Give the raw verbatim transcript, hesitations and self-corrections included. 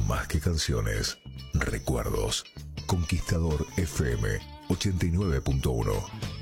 más que canciones, recuerdos. Conquistador F M ochenta y nueve punto uno.